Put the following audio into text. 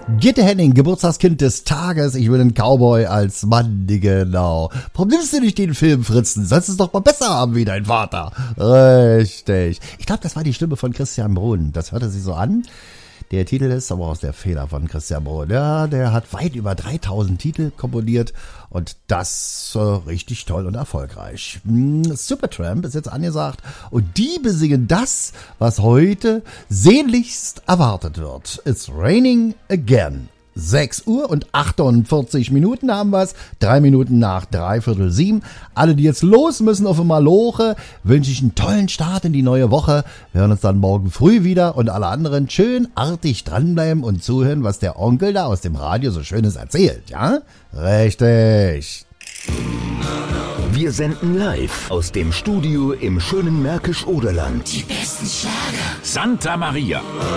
Gitte Henning, Geburtstagskind des Tages. Ich will einen Cowboy als Mann, genau. Warum nimmst du nicht den Film, Fritzen? Sollst es doch mal besser haben wie dein Vater. Richtig. Ich glaube, das war die Stimme von Christian Brun. Das hörte sich so an. Der Titel ist aber aus der Feder von Christian Brun. Ja, der hat weit über 3000 Titel komponiert und das richtig toll und erfolgreich. Supertramp ist jetzt angesagt und die besingen das, was heute sehnlichst erwartet wird. It's raining again. 6 Uhr und 48 Minuten haben wir es. 3 Minuten nach 6:45. Alle, die jetzt los müssen auf dem Maloche, wünsche ich einen tollen Start in die neue Woche. Wir hören uns dann morgen früh wieder und alle anderen schön artig dranbleiben und zuhören, was der Onkel da aus dem Radio so Schönes erzählt, ja? Richtig. Wir senden live aus dem Studio im schönen Märkisch-Oderland. Die besten Schlager. Santa Maria.